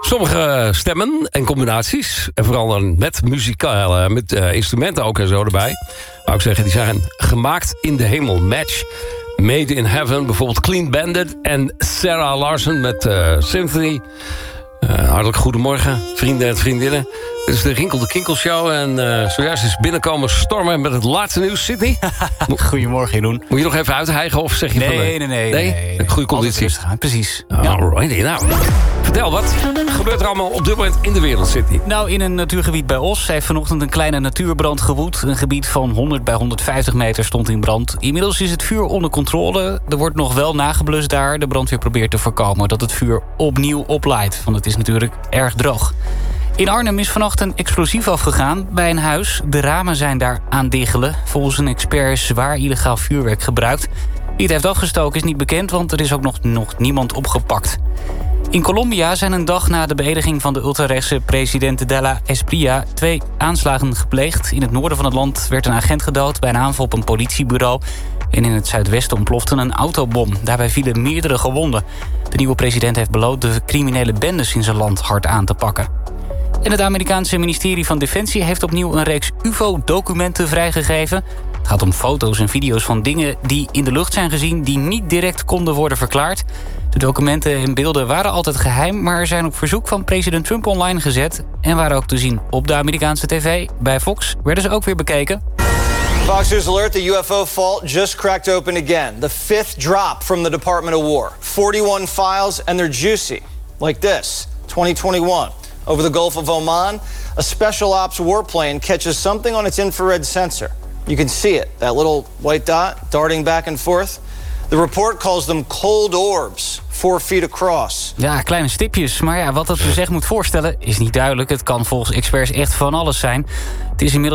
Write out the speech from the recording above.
Sommige stemmen en combinaties, en vooral dan met met instrumenten ook en zo erbij, wou ik zeggen, die zijn gemaakt in de hemel. Match, Made in Heaven, bijvoorbeeld Clean Bandit en Sarah Larson met Symphony. Hartelijk goedemorgen, vrienden en vriendinnen. Dit is de Rinkel de Kinkel Show en zojuist is binnenkomen stormen met het laatste nieuws. Sydney? Goedemorgen, Jeroen. Moet je nog even uithijgen of zeg je Nee. Goede conditie. Precies. Alright, nou. Vertel, wat gebeurt er allemaal op dit moment in de wereld, Sydney? Nou, in een natuurgebied bij Os heeft vanochtend een kleine natuurbrand gewoed. Een gebied van 100 bij 150 meter stond in brand. Inmiddels is het vuur onder controle. Er wordt nog wel nageblust daar. De brandweer probeert te voorkomen dat het vuur opnieuw oplaait. Want het is natuurlijk erg droog. In Arnhem is vannacht een explosief afgegaan bij een huis. De ramen zijn daar aan diggelen. Volgens een expert is zwaar illegaal vuurwerk gebruikt. Wie het heeft afgestoken is niet bekend, want er is ook nog niemand opgepakt. In Colombia zijn een dag na de beëdiging van de ultrarechtse president de la Espriella 2 aanslagen gepleegd. In het noorden van het land werd een agent gedood bij een aanval op een politiebureau. En in het zuidwesten ontplofte een autobom. Daarbij vielen meerdere gewonden. De nieuwe president heeft beloofd de criminele bendes in zijn land hard aan te pakken. En het Amerikaanse ministerie van Defensie heeft opnieuw een reeks UFO-documenten vrijgegeven. Het gaat om foto's en video's van dingen die in de lucht zijn gezien die niet direct konden worden verklaard. De documenten en beelden waren altijd geheim, maar zijn op verzoek van president Trump online gezet en waren ook te zien op de Amerikaanse tv. Bij Fox werden ze ook weer bekeken. Fox News alert, the UFO vault just cracked open again. The 5th drop from the Department of War. 41 files and they're juicy. Like this, 2021. Over the Gulf of Oman, a special ops warplane catches something on its infrared sensor. You can see it, that little white dot darting back and forth. The report calls them cold orbs, 4 feet across. Ja, kleine stipjes. Maar ja, wat dat zich moet voorstellen is niet duidelijk. Het kan volgens experts echt van alles zijn. Het is inmiddels